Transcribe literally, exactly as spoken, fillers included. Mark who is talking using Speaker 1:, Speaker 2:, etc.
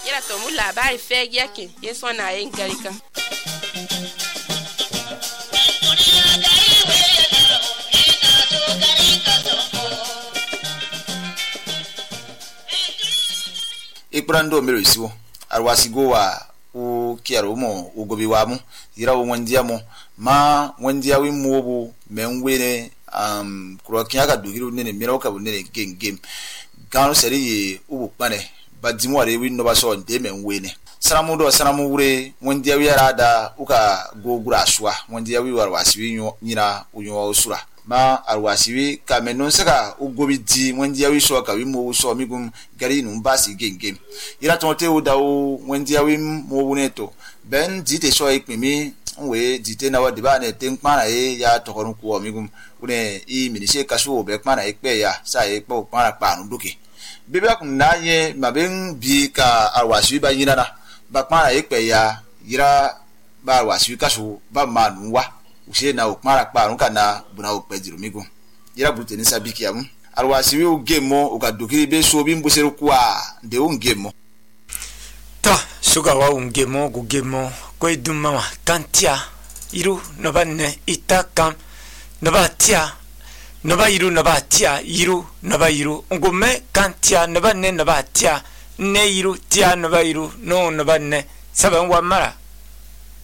Speaker 1: Yera to mula ba ife yake yeso na yin garika.
Speaker 2: Ibrando merisiwo arwasigo wa u kiaro mo ugobi wamu ira wo ndia mo ma ndia wi muobu menwene um kuro kiaka dugiru nene mira ka bunene game game gano seri ubu pane badimo are wi no ba so de menwene saramu do saramu wure ndia wi arada uka gogura aswa ndia wi warwasi wi nyira unyo usura ma arwasiwi kamenon saka ugobi di ndia wi so ka wi mo so migum gari nu mbasi game game ira tonte udawo ndia wi mo buneto ben dite so ikpimi we dite na wadi ba ne tenkpana e ya tokorun ku omigum une i minise kaso be kpana ikpe ya sa e po kpana pa nu doke bebe akun na ye maben bi ka arwasiwi ba yinana ba kpana ikpe ya yira ba arwasiwi kaso ba manwa use na okmara pa nka na buna okpejiro migo yira brute ni sabiki am arwasiwi o gemo o ka dokiri be so bi mbuseru kwa de o ngemo
Speaker 3: ta suga wa ungemo go gemo ko iduma kantia iru no banne itakam no batia no ba iru no batia iru no ba iru ngome kantia no banne no batia ne iru tia no ba iru no no banne saban wa mara